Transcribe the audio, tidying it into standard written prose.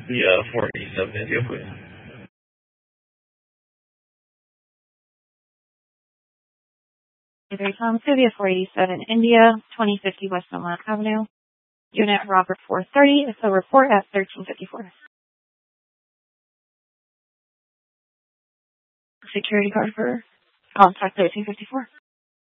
Yeah, 47 India, please. Tom Civia 487 India, 2050 West Belmont Avenue. Unit Robert 430. So report at 1354. Security card for contact 1354.